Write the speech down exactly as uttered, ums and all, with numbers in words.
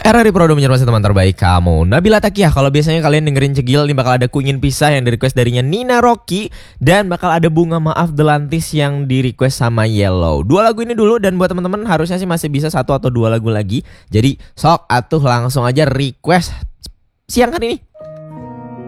Era di Prodo menyermasi teman terbaik kamu, Nabila Takiah. Kalau biasanya kalian dengerin Cegil, ini bakal ada Ku Ingin Pisah yang di request darinya Nina Rocky. Dan bakal ada Bunga Maaf Delantis yang di request sama Yellow. Dua lagu ini dulu, dan buat teman-teman harusnya sih masih bisa satu atau dua lagu lagi. Jadi sok atuh langsung aja request siang hari ini.